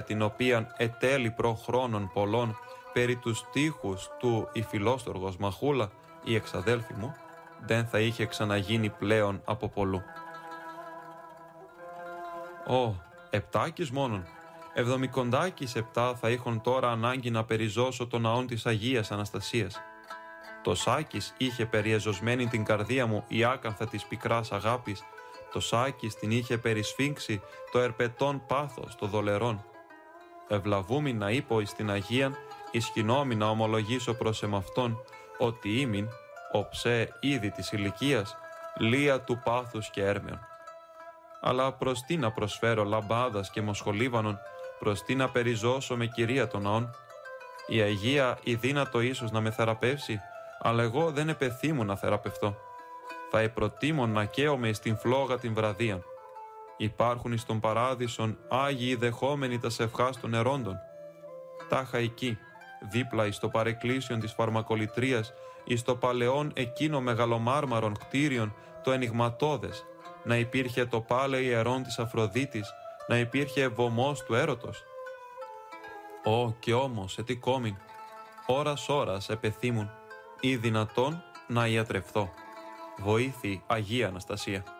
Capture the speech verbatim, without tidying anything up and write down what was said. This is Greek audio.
την οποίαν ετέλει προ χρόνων πολλών περί τους τείχους του η φιλόστοργος Μαχούλα, η εξαδέλφη μου, δεν θα είχε ξαναγίνει πλέον από πολλού. Ω, επτάκις μόνον, εβδομικοντάκις επτά θα είχον τώρα ανάγκη να περιζώσω το ναόν της Αγίας Αναστασίας. Το Σάκης είχε περιεζωσμένη την καρδία μου η άκαρθα της πικράς αγάπης, το Σάκης την είχε περισφίγξει το ερπετόν πάθος το δολερόν. Ευλαβούμη να είπω εις την Αγίαν, ισχυνόμη να ομολογήσω προς εμαυτόν, ότι ήμην, οψέ ήδη της ηλικίας, λία του πάθους και έρμεων. Αλλά προς τι να προσφέρω λαμπάδας και μοσχολίβανον, προς τι να περιζώσω με κυρία των ναών. Η Αγία η δύνατο ίσως να με θεραπεύσει, αλλά εγώ δεν επεθύμω να θεραπευτώ. Θα επροτίμω να καίομαι στην φλόγα την βραδίαν. Υπάρχουν εις τον παράδεισον Άγιοι δεχόμενοι τα σευχάς των ερόντων. Τάχα εκεί, δίπλα εις το παρεκκλήσιον της φαρμακολητρίας, εις το παλαιόν εκείνο μεγαλομάρμαρον κτίριον, το ενιγματώδες, να υπήρχε το πάλε ιερόν της Αφροδίτης, να υπήρχε βωμός του έρωτος. Ω, και όμως, ετικόμην, ώρας ώρας επεθύμουν, ή δυνατόν να ιατρευθώ. Βοήθη Αγία Αναστασία.